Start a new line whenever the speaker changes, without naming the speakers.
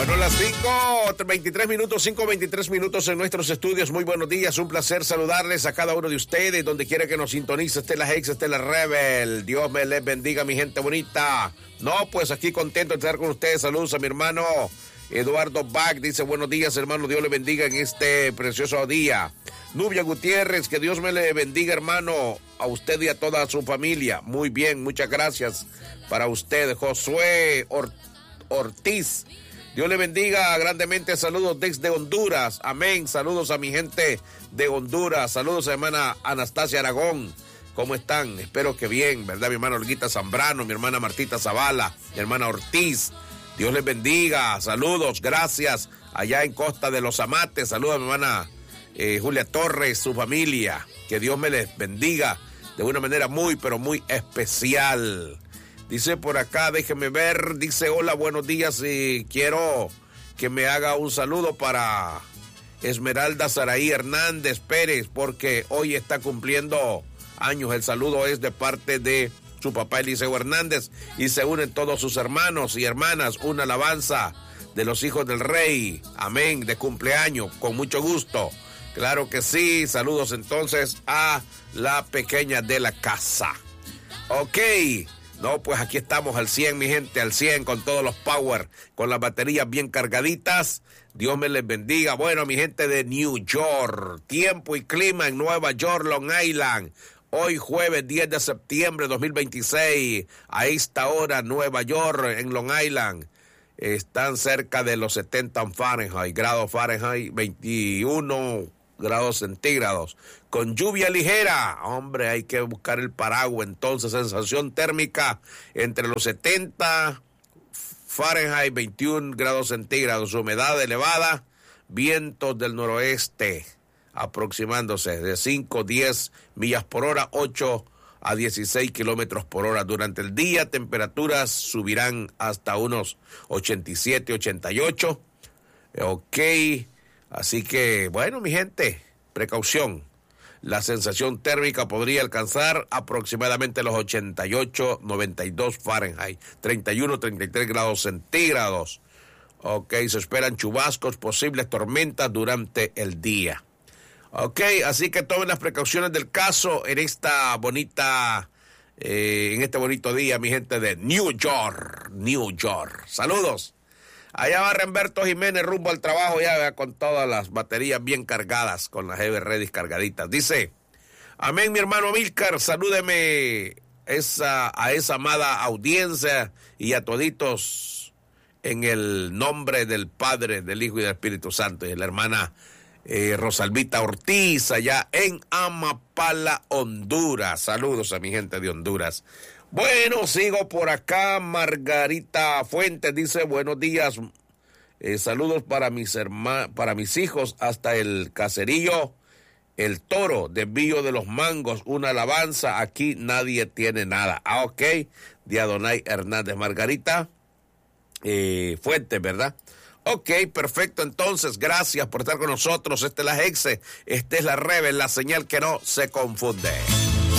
Bueno, las 5:23 minutos en nuestros estudios. Muy buenos días, un placer saludarles a cada uno de ustedes, donde quiera que nos sintonice, Estela Hex, Estela Rebel. Dios me les bendiga, mi gente bonita. No, pues aquí contento de estar con ustedes. Saludos a mi hermano Eduardo Bach, dice buenos días, hermano, Dios le bendiga en este precioso día. Nubia Gutiérrez, que Dios me le bendiga, hermano, a usted y a toda su familia. Muy bien, muchas gracias para usted. Josué Ortiz, Dios le bendiga grandemente, saludos desde Honduras, amén, saludos a mi gente de Honduras, saludos a hermana Anastasia Aragón, ¿cómo están? Espero que bien, ¿verdad? Mi hermana Olguita Zambrano, mi hermana Martita Zavala, mi hermana Ortiz, Dios les bendiga, saludos, gracias, allá en Costa de los Amates, saludos a mi hermana Julia Torres, su familia, que Dios me les bendiga de una manera muy, pero muy especial. Dice por acá, déjeme ver, dice hola, buenos días y quiero que me haga un saludo para Esmeralda Saraí Hernández Pérez porque hoy está cumpliendo años. El saludo es de parte de su papá Eliseo Hernández y se unen todos sus hermanos y hermanas, una alabanza de los hijos del rey, amén, de cumpleaños, con mucho gusto. Claro que sí, saludos entonces a la pequeña de la casa. Ok. No, pues aquí estamos al 100, mi gente, al 100 con todos los power, con las baterías bien cargaditas. Dios me les bendiga. Bueno, mi gente de New York, tiempo y clima en Nueva York, Long Island. Hoy jueves 10 de septiembre de 2026, a esta hora Nueva York, en Long Island, están cerca de los 70 grados Fahrenheit, 21 grados centígrados, con lluvia ligera. Hombre, hay que buscar el paraguas. Entonces, sensación térmica entre los 70 Fahrenheit, 21 grados centígrados, humedad elevada, vientos del noroeste aproximándose de 5 a 10 millas por hora, 8 a 16 kilómetros por hora. Durante el día, temperaturas subirán hasta unos 87, 88. Ok. Así que, bueno, mi gente, precaución. La sensación térmica podría alcanzar aproximadamente los 88, 92 Fahrenheit, 31, 33 grados centígrados. Ok, se esperan chubascos, posibles tormentas durante el día. Ok, así que tomen las precauciones del caso en esta bonita, en este bonito día, mi gente de New York, New York. Saludos. Allá va Remberto Jiménez rumbo al trabajo ya con todas las baterías bien cargadas, con las Heavy Ready cargaditas. Dice, amén mi hermano Milcar, salúdeme a esa amada audiencia y a toditos en el nombre del Padre, del Hijo y del Espíritu Santo. Y la hermana Rosalvita Ortiz allá en Amapala, Honduras. Saludos a mi gente de Honduras. Bueno, sigo por acá. Margarita Fuentes dice, buenos días, saludos para mis hijos hasta el caserío El Toro de Villo de los Mangos, una alabanza, aquí nadie tiene nada. Ok, de Adonai Hernández. Margarita Fuentes, ¿verdad? Ok, perfecto, entonces, gracias por estar con nosotros. Esta es la Hexe, esta es la Rebel, la señal que no se confunde.